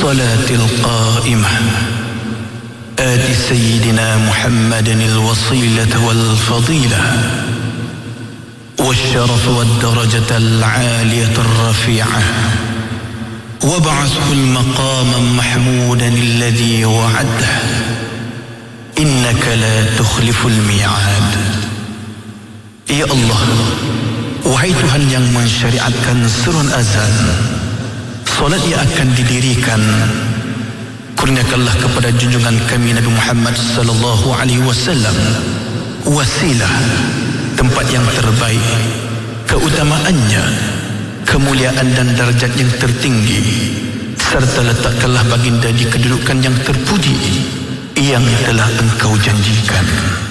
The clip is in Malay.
الصلاة القائمة آت سيدنا محمدا الوصيلة والفضيلة والشرف والدرجة العالية الرفيعة وابعثه المقام محمودا الذي وعده إنك لا تخلف الميعاد. Ya Allah, wahai Tuhan yang mensyariatkan seruan azan, solat yang akan didirikan, kurniakanlah kepada junjungan kami Nabi Muhammad sallallahu alaihi wasallam wasilah, tempat yang terbaik, keutamaannya, kemuliaan dan darjat yang tertinggi, serta letakkanlah baginda di kedudukan yang terpuji yang telah Engkau janjikan.